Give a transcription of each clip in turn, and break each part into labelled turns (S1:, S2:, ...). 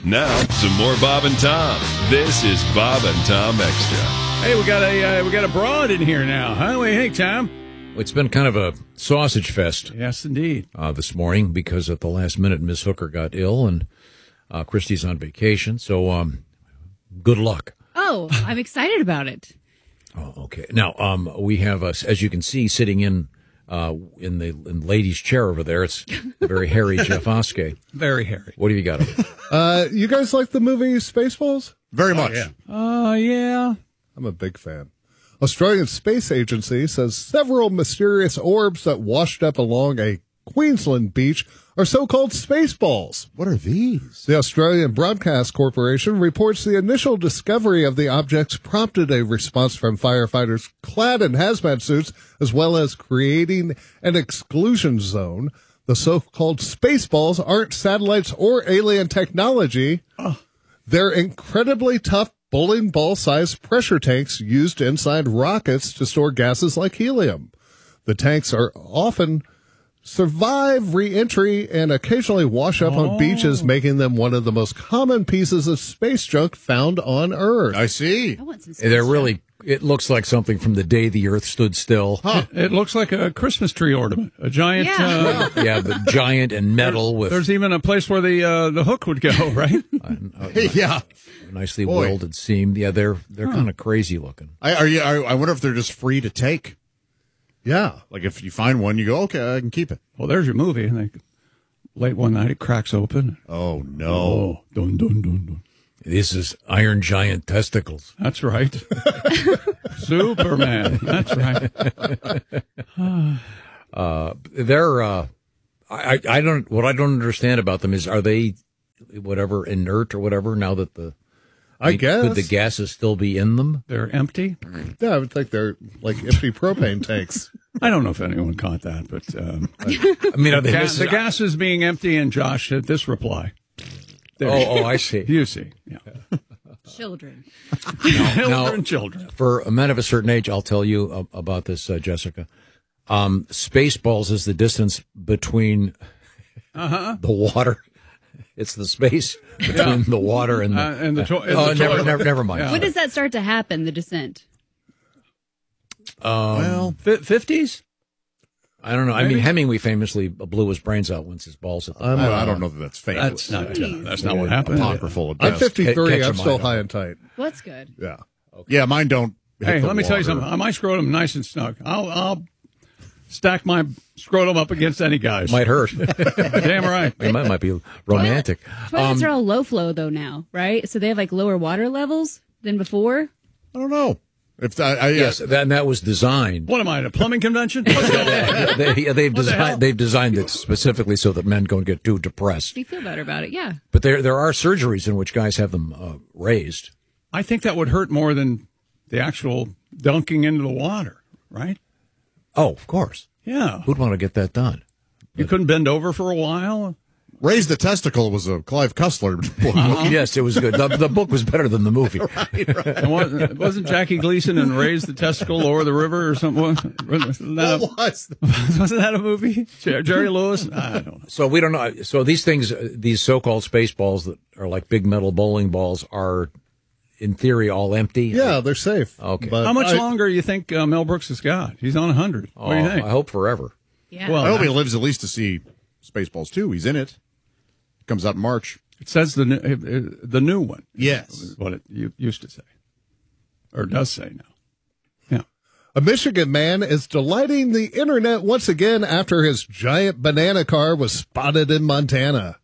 S1: Now, some more Bob and Tom. This is Bob and Tom Extra.
S2: Hey, we got a broad in here now, huh? Hey, Tom.
S3: It's been kind of a sausage fest.
S2: Yes, indeed.
S3: This morning because at the last minute, Miss Hooker got ill and Christy's on vacation. So, good luck.
S4: Oh, I'm excited about it.
S3: Oh, okay. Now, we have as you can see, sitting in the ladies' chair over there. It's the very hairy Jeff Oskey.
S2: Very hairy.
S3: What have you got?
S5: You guys like the movie Spaceballs?
S6: Very much.
S2: Yeah.
S5: I'm a big fan. Australian Space Agency says several mysterious orbs that washed up along a Queensland beach are so-called spaceballs.
S6: What are these?
S5: The Australian Broadcast Corporation reports the initial discovery of the objects prompted a response from firefighters clad in hazmat suits, as well as creating an exclusion zone. The so-called spaceballs aren't satellites or alien technology. They're incredibly tough bowling ball-sized pressure tanks used inside rockets to store gases like helium. The tanks are often survive re-entry and occasionally wash up on beaches, making them one of the most common pieces of space junk found on Earth.
S6: I see.
S4: I want some space
S3: They're
S4: junk.
S3: really. It looks like something from the day the Earth stood still.
S2: It looks like a Christmas tree ornament. A giant.
S4: Yeah.
S3: Yeah, but giant and metal with
S2: There's even a place where the hook would go, right?
S6: Yeah.
S3: nicely
S6: Boy.
S3: welded seam. Yeah, they're kind of crazy looking.
S6: I wonder if they're just free to take.
S5: Yeah.
S6: Like if you find one, you go, okay, I can keep it.
S2: Well, there's your movie. And late one night, it cracks open.
S6: Oh, no.
S2: Oh, dun, dun, dun, dun.
S3: This is Iron Giant testicles.
S2: That's right. Superman. That's right.
S3: I don't. What I don't understand about them is, are they whatever inert or whatever? Now that
S5: I guess.
S3: could the gases still be in them?
S2: They're empty.
S5: Yeah, I would think they're like empty propane tanks.
S2: I don't know if anyone caught that, but
S3: I mean, are they
S2: the gas is being empty, and Josh hit this reply. There.
S3: Oh, I see.
S2: You see. Yeah.
S4: Children.
S2: Children.
S3: For men of a certain age, I'll tell you about this, Jessica. Spaceballs is the distance between the water. It's the space between the water and the
S2: toilet.
S3: never mind.
S2: Yeah.
S4: When does that start to happen, the descent?
S2: Well, 50s?
S3: I don't know. I mean, Hemingway famously blew his brains out once his balls hit the
S6: I don't know that that's fake.
S2: That's not what happened.
S6: apocryphal at
S5: I'm
S6: best.
S5: 53.
S3: Catch
S5: I'm
S3: a
S5: still
S3: mind
S5: high
S3: on
S5: and tight.
S4: Well, that's good.
S5: Yeah.
S6: Yeah, mine don't. hit
S2: Hey,
S6: the
S2: let me tell you
S6: water.
S2: something. My scrotum nice and snug. I'll stack my scrotum up against any guy's.
S3: might hurt.
S2: Damn right.
S3: It might be romantic.
S4: Toilets are all low flow, though, now, right? So they have, like, lower water levels than before?
S6: I don't know. If
S3: Yes, that was designed.
S2: What am I, at a plumbing convention? What's going on?
S3: They've designed it specifically so that men don't get too depressed.
S4: You feel better about it, yeah.
S3: But there are surgeries in which guys have them raised.
S2: I think that would hurt more than the actual dunking into the water, right?
S3: Oh, of course.
S2: Yeah.
S3: Who'd want to get that done?
S2: You couldn't bend over for a while?
S6: Raise the Testicle was a Clive Cussler book.
S3: Yes, it was good. The book was better than the movie.
S2: And wasn't Jackie Gleason in Raise the Testicle, Lower the River or something? Wasn't that a movie? Jerry Lewis? I don't know.
S3: So we don't know. So these things, these so-called space balls that are like big metal bowling balls, are in theory all empty.
S5: Yeah, they're safe.
S3: Okay.
S5: But
S2: How much longer do you think Mel Brooks has got? He's on 100. What do you think?
S3: I hope forever.
S4: Yeah.
S2: Well,
S6: I hope he lives at least to see Spaceballs 2. He's in it. Comes out in March.
S2: It says the new one.
S6: Yes.
S2: Is what it used to say. Or does say now. Yeah.
S5: A Michigan man is delighting the internet once again after his giant banana car was spotted in Montana.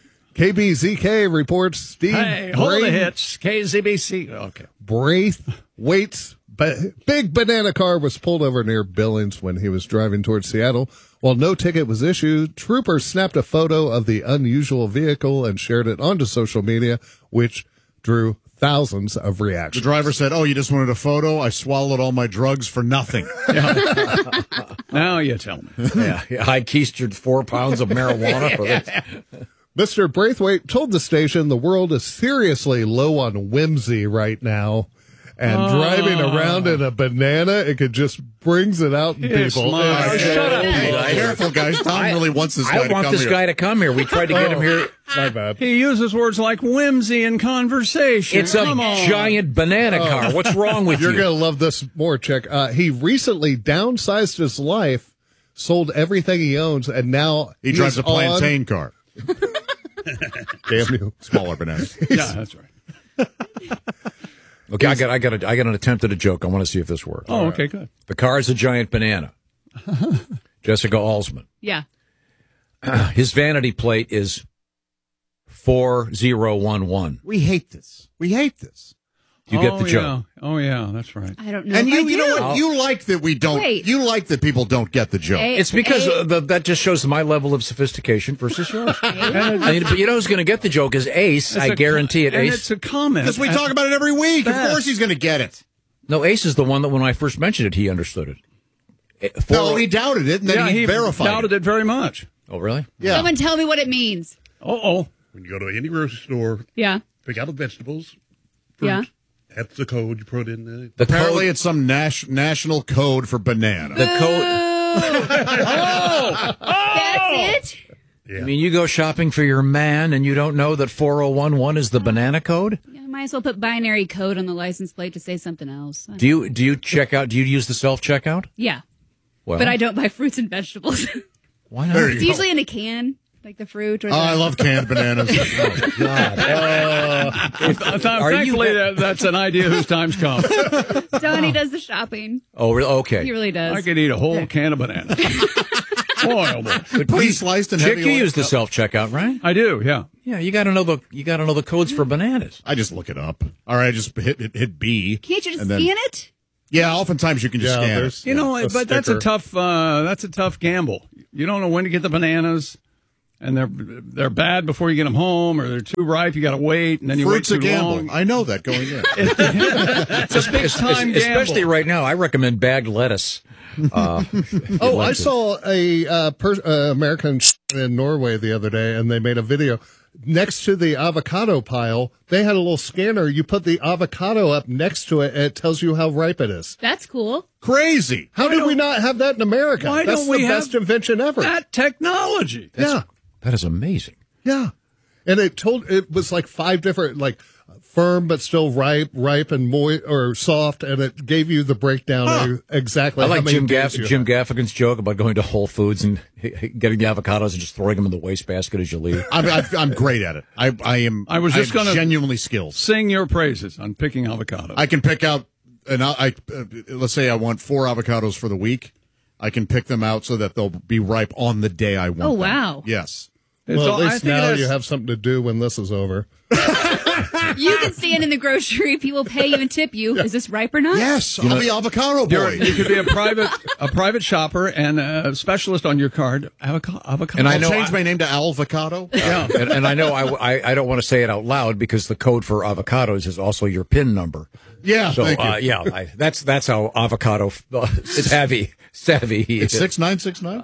S5: KBZK reports Steve
S2: Hey, hold the hits. KZBC. Okay.
S5: Braithwaite's big banana car was pulled over near Billings when he was driving towards Seattle. While no ticket was issued, troopers snapped a photo of the unusual vehicle and shared it onto social media, which drew thousands of
S6: The
S5: reactions.
S6: driver said, "Oh, you just wanted a photo? I swallowed all my drugs for nothing."
S2: Now you tell me.
S3: Yeah, I keistered 4 pounds of marijuana for this.
S5: Mr. Braithwaite told the station the world is seriously low on whimsy right now. and driving around in a banana, it could just brings it out in people.
S3: Shut up,
S6: Hey, careful, guys. Tom really wants this guy to come here.
S3: I want this guy to come here. We tried to get him here.
S5: My bad.
S2: He uses words like whimsy in conversation.
S3: It's a giant banana car. What's wrong with you?
S5: You're going to love this more, Chick. He recently downsized his life, sold everything he owns, and now
S6: He drives a plantain car.
S5: Damn you.
S6: Smaller bananas.
S2: Yeah, that's right.
S3: Okay, I got an attempt at a joke. I want to see if this works.
S2: Oh, okay, good.
S3: The car is a giant banana. Jessica Alsman.
S4: Yeah.
S3: His vanity plate is 4011.
S6: We hate this.
S3: You get the joke.
S2: Oh, yeah, that's right.
S4: I don't know.
S6: And
S4: if I
S6: you know
S4: do.
S6: what? You like that we don't.
S4: Wait.
S6: You like that people don't get the joke.
S4: Hey,
S3: It's because
S4: hey,
S3: that just shows my level of sophistication versus yours. I mean, but you know who's going to get the joke is Ace. I guarantee it,
S2: And
S3: Ace.
S2: it's a comment.
S6: Because we talk about it every week. Of
S2: Beth.
S6: course he's going to get it.
S3: No, Ace is the one that when I first mentioned it, he understood it.
S6: No, he doubted it, and then
S2: yeah,
S6: he verified
S2: doubted it very much.
S3: Oh, really?
S6: Yeah.
S4: Someone tell me what it means.
S2: Uh-oh.
S7: When you go to any grocery store,
S4: Yeah.
S7: pick out the vegetables, fruit.
S4: Yeah.
S7: That's the code you put in there.
S3: The
S6: Apparently,
S3: code,
S6: it's some national code for banana.
S3: the code.
S4: That's it?
S7: Yeah.
S3: I mean, you go shopping for your man, and you don't know that 4011 is the banana code.
S4: Yeah, I might as well put binary code on the license plate to say something else.
S3: Do you check out? Do you use the self checkout?
S4: Yeah.
S3: Well,
S4: But I don't buy fruits and vegetables.
S3: Why
S6: There
S3: not?
S6: you
S4: It's usually in a can, like the fruit or the...
S6: Oh, I love canned bananas.
S2: Thankfully, that's an idea whose time's come.
S4: Donnie does the shopping.
S3: Oh, really?
S4: He
S3: Okay.
S4: really does.
S2: I could eat a whole can of bananas. Boy, oh boy.
S6: Pre-sliced and
S3: Chick,
S6: heavy
S3: you
S6: oil.
S3: use the self checkout, right?
S2: I do, yeah.
S3: Yeah, you got to know the codes for bananas.
S6: I just look it up. All right, I just hit B.
S4: Can't you just
S6: and then-
S4: scan it?
S6: Yeah, oftentimes you can just scan it.
S2: You know,
S5: a
S2: but that's a
S5: sticker.
S2: tough gamble. You don't know when to get the bananas, and they're bad before you get them home, or they're too ripe. You got to wait, and then you
S6: Fruit's
S2: wait
S6: a
S2: too
S6: gamble.
S2: long.
S6: I know that going in.
S2: It's a big time gamble.
S3: Especially right now. I recommend bagged lettuce.
S5: Oh, I saw a American in Norway the other day, and they made a video. Next to the avocado pile, they had a little scanner. You put the avocado up next to it, and it tells you how ripe it is.
S4: That's cool.
S6: Crazy.
S5: How did we not have that in America?
S2: Why
S5: That's
S2: don't we
S5: the
S2: have
S5: best invention ever.
S2: that technology?
S5: Yeah,
S3: That is amazing.
S5: yeah. And it was like 5 different, like firm but still ripe and moist or soft, and it gave you the breakdown of exactly
S3: I
S5: how
S3: like
S5: many
S3: Jim
S5: days you had.
S3: Gaffigan's joke about going to Whole Foods and getting the avocados and just throwing them in the wastebasket as you leave.
S6: I'm great at it.
S2: I was just
S6: I'm
S2: gonna-
S6: genuinely skilled.
S2: Sing your praises on picking avocados.
S6: I can pick out, let's say I want 4 avocados for the week. I can pick them out so that they'll be ripe on the day I want
S4: Oh,
S6: them.
S4: wow.
S6: Yes.
S5: Well,
S2: all-
S5: at
S2: I
S5: least
S2: think
S5: now
S2: that's-
S5: you have something to do when this is over.
S4: You can stand in the grocery. People pay you and tip you. Is this ripe or not?
S6: Yes, I'll be avocado boy.
S2: You could be a private shopper and a specialist on your card. Avocado.
S3: And I
S6: I'll
S3: know
S6: change my name to Alvocado.
S2: Yeah.
S3: and I know I don't want to say it out loud because the code for avocados is also your PIN number.
S6: Yeah,
S3: So
S6: thank you.
S3: that's how avocado savvy he
S6: It's
S3: is.
S6: 6969.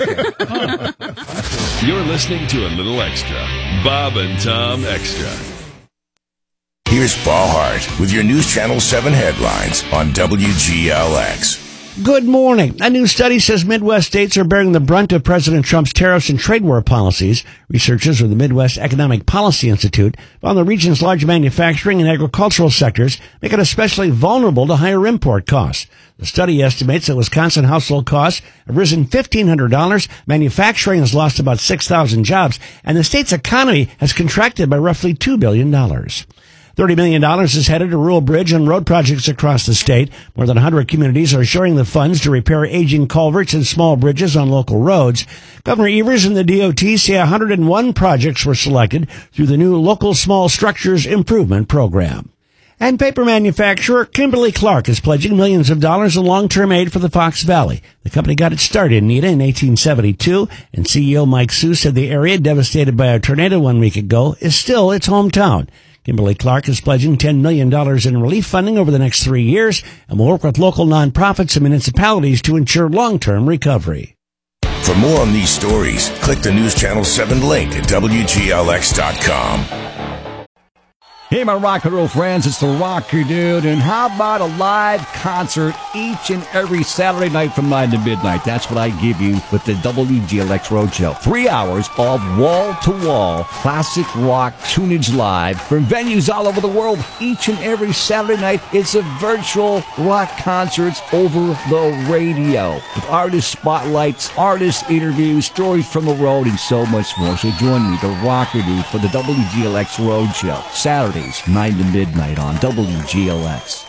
S3: Okay.
S1: You're listening to a little extra. Bob and Tom Extra.
S8: Here's Paul Hart with your News Channel 7 headlines on WGLX.
S9: Good morning. A new study says Midwest states are bearing the brunt of President Trump's tariffs and trade war policies. Researchers with the Midwest Economic Policy Institute found the region's large manufacturing and agricultural sectors make it especially vulnerable to higher import costs. The study estimates that Wisconsin household costs have risen $1,500, manufacturing has lost about 6,000 jobs, and the state's economy has contracted by roughly $2 billion. $30 million is headed to rural bridge and road projects across the state. More than 100 communities are sharing the funds to repair aging culverts and small bridges on local roads. Governor Evers and the DOT say 101 projects were selected through the new Local Small Structures Improvement Program. And paper manufacturer Kimberly-Clark is pledging millions of dollars in long-term aid for the Fox Valley. The company got its start in Nita in 1872, and CEO Mike Sue said the area, devastated by a tornado 1 week ago, is still its hometown. Kimberly-Clark is pledging $10 million in relief funding over the next 3 years and will work with local nonprofits and municipalities to ensure long-term recovery.
S8: For more on these stories, click the News Channel 7 link at WGLX.com.
S10: Hey, my rock and roll friends, it's the Rocker Dude, and how about a live concert each and every Saturday night from 9 to midnight? That's what I give you with the WGLX Roadshow. 3 hours of wall-to-wall classic rock tunage live from venues all over the world. Each and every Saturday night, it's a virtual rock concerts over the radio with artist spotlights, artist interviews, stories from the road, and so much more. So join me, the Rocker Dude, for the WGLX Roadshow, Saturdays, 9 to midnight on WGLX.